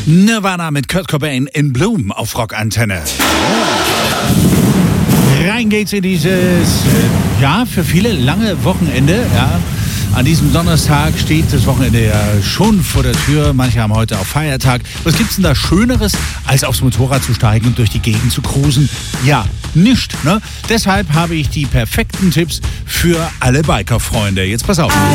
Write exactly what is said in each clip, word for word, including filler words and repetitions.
Nirvana mit Kurt Cobain in Bloom auf Rockantenne. Rein geht's in dieses, äh, ja, für viele lange Wochenende, ja. An diesem Donnerstag steht das Wochenende ja schon vor der Tür. Manche haben heute auch Feiertag. Was gibt's denn da Schöneres, als aufs Motorrad zu steigen und durch die Gegend zu cruisen? Ja, nicht, ne? Deshalb habe ich die perfekten Tipps für alle Biker-Freunde. Jetzt pass auf.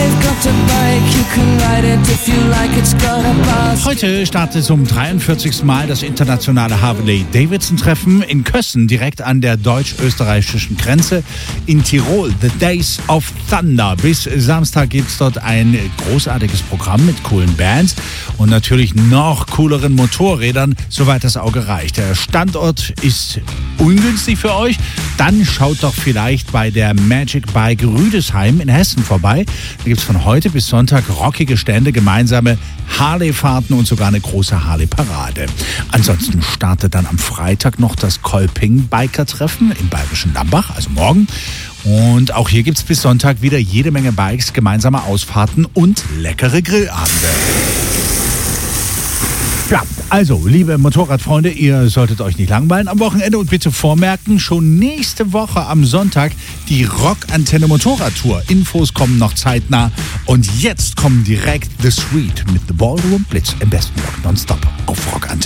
Heute startet zum dreiundvierzigsten Mal das internationale Harley-Davidson-Treffen in Kössen, direkt an der deutsch-österreichischen Grenze in Tirol. The Days of Thunder. Bis Samstag gibt es dort ein großartiges Programm mit coolen Bands und natürlich noch cooleren Motorrädern, soweit das Auge reicht. Der Standort ist ungünstig für euch, dann schaut doch vielleicht bei der Magic Bike Rüdesheim in Hessen vorbei. Da gibt es von heute bis Sonntag rockige Stände, gemeinsame Harley-Fahrten und sogar eine große Harley-Parade. Ansonsten startet dann am Freitag noch das Kolping-Biker-Treffen im bayerischen Lambach, also morgen. Und auch hier gibt es bis Sonntag wieder jede Menge Bikes, gemeinsame Ausfahrten und leckere Grillabende. Ja, also, liebe Motorradfreunde, ihr solltet euch nicht langweilen am Wochenende und bitte vormerken, schon nächste Woche am Sonntag die Rockantenne Motorradtour. Infos kommen noch zeitnah und jetzt kommen direkt The Sweet mit The Ballroom Blitz im besten Rock nonstop auf Rockantenne.